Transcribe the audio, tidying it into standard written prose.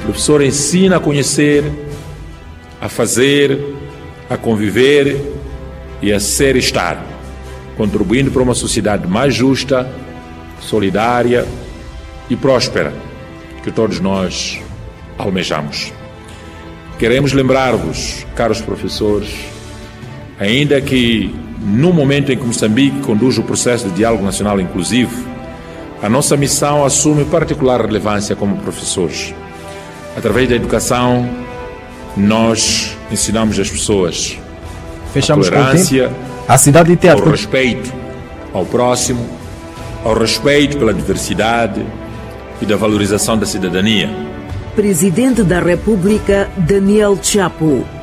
professor ensina a conhecer, a fazer, a conviver e a ser e estar, contribuindo para uma sociedade mais justa, solidária e próspera, que todos nós almejamos. Queremos lembrar-vos, caros professores, ainda que no momento em que Moçambique conduz o processo de diálogo nacional inclusivo, a nossa missão assume particular relevância como professores. Através da educação, nós ensinamos as pessoas a tolerância, a cidade de teatro, ao respeito ao próximo, ao respeito pela diversidade e da valorização da cidadania. Presidente da República, Daniel Chapo.